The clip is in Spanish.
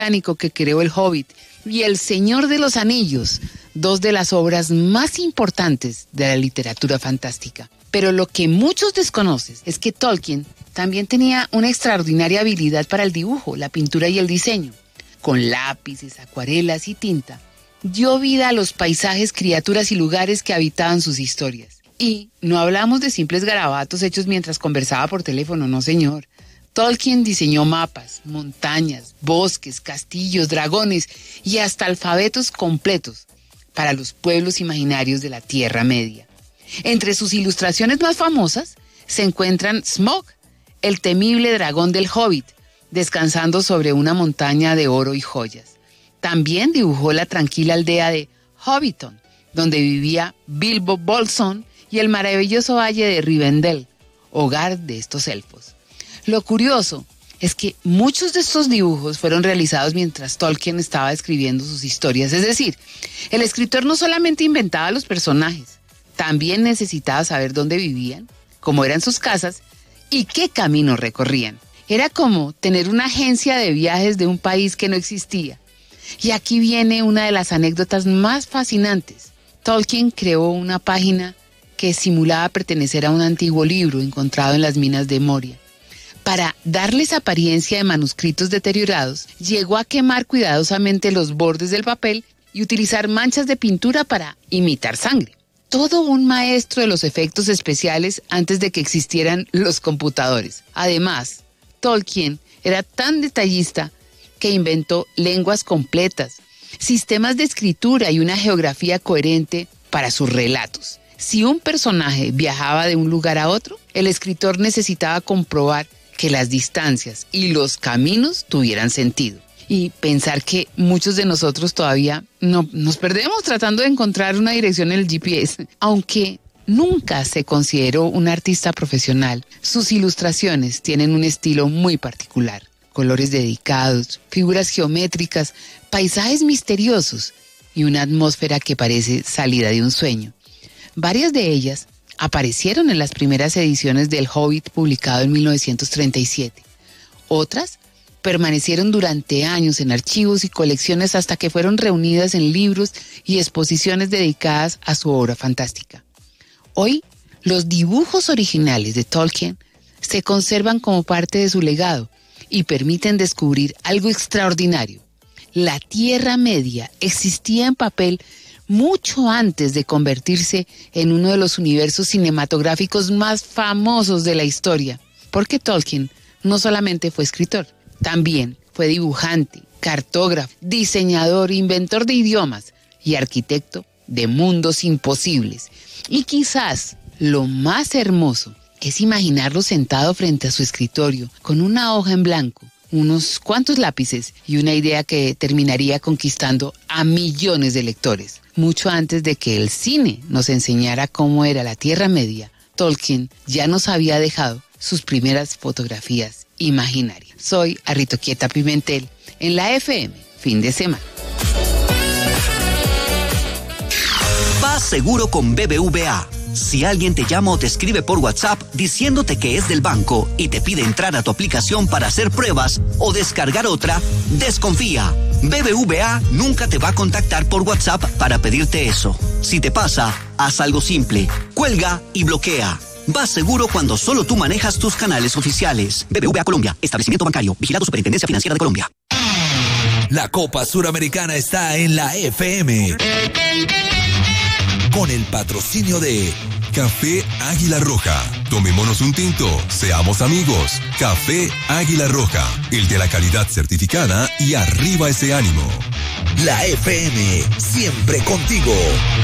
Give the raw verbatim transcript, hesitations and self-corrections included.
británico que creó El Hobbit y El Señor de los Anillos, dos de las obras más importantes de la literatura fantástica. Pero lo que muchos desconocen es que Tolkien también tenía una extraordinaria habilidad para el dibujo, la pintura y el diseño. Con lápices, acuarelas y tinta, dio vida a los paisajes, criaturas y lugares que habitaban sus historias. Y no hablamos de simples garabatos hechos mientras conversaba por teléfono, no señor. Tolkien diseñó mapas, montañas, bosques, castillos, dragones y hasta alfabetos completos para los pueblos imaginarios de la Tierra Media. Entre sus ilustraciones más famosas se encuentran Smaug, el temible dragón del Hobbit, descansando sobre una montaña de oro y joyas. También dibujó la tranquila aldea de Hobbiton, donde vivía Bilbo Bolsón, y el maravilloso valle de Rivendell, hogar de estos elfos. Lo curioso es que muchos de estos dibujos fueron realizados mientras Tolkien estaba escribiendo sus historias. Es decir, el escritor no solamente inventaba los personajes, también necesitaba saber dónde vivían, cómo eran sus casas y qué caminos recorrían. Era como tener una agencia de viajes de un país que no existía. Y aquí viene una de las anécdotas más fascinantes. Tolkien creó una página que simulaba pertenecer a un antiguo libro encontrado en las minas de Moria. Para darles apariencia de manuscritos deteriorados, llegó a quemar cuidadosamente los bordes del papel y utilizar manchas de pintura para imitar sangre. Todo un maestro de los efectos especiales antes de que existieran los computadores. Además, Tolkien era tan detallista que inventó lenguas completas, sistemas de escritura y una geografía coherente para sus relatos. Si un personaje viajaba de un lugar a otro, el escritor necesitaba comprobar que las distancias y los caminos tuvieran sentido. Y pensar que muchos de nosotros todavía no, nos perdemos tratando de encontrar una dirección en el G P S. Aunque nunca se consideró un artista profesional, sus ilustraciones tienen un estilo muy particular. Colores dedicados, figuras geométricas, paisajes misteriosos y una atmósfera que parece salida de un sueño. Varias de ellas aparecieron en las primeras ediciones del Hobbit publicado en mil novecientos treinta y siete. Otras permanecieron durante años en archivos y colecciones hasta que fueron reunidas en libros y exposiciones dedicadas a su obra fantástica. Hoy, los dibujos originales de Tolkien se conservan como parte de su legado y permiten descubrir algo extraordinario. La Tierra Media existía en papel mucho antes de convertirse en uno de los universos cinematográficos más famosos de la historia, porque Tolkien no solamente fue escritor, también fue dibujante, cartógrafo, diseñador, inventor de idiomas y arquitecto de mundos imposibles. Y quizás lo más hermoso es imaginarlo sentado frente a su escritorio con una hoja en blanco, unos cuantos lápices y una idea que terminaría conquistando a millones de lectores. Mucho antes de que el cine nos enseñara cómo era la Tierra Media, Tolkien ya nos había dejado sus primeras fotografías imaginarias. Soy Arrito Quieta Pimentel en la F M, fin de semana. Vas seguro con B B V A. Si alguien te llama o te escribe por WhatsApp diciéndote que es del banco y te pide entrar a tu aplicación para hacer pruebas o descargar otra, desconfía. B B V A nunca te va a contactar por WhatsApp para pedirte eso. Si te pasa, haz algo simple. Cuelga y bloquea. Vas seguro cuando solo tú manejas tus canales oficiales. B B V A Colombia, establecimiento bancario, vigilado Superintendencia Financiera de Colombia. La Copa Suramericana está en la F M. Con el patrocinio de Café Águila Roja. Tomémonos un tinto, seamos amigos. Café Águila Roja, el de la calidad certificada y arriba ese ánimo. La F M, siempre contigo.